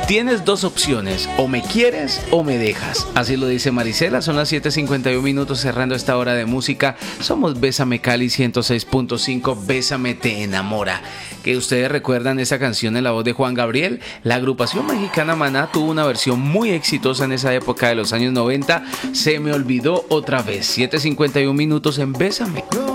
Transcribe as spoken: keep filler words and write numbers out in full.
Tienes dos opciones, o me quieres o me dejas. Así lo dice Marisela, son las siete cincuenta y uno minutos cerrando esta hora de música. Somos Bésame Cali ciento seis punto cinco, Bésame te enamora. Que ustedes recuerdan esa canción en la voz de Juan Gabriel. La agrupación mexicana Maná tuvo una versión muy exitosa en esa época de los años noventa. Se me olvidó otra vez. siete cincuenta y uno minutos en Bésame.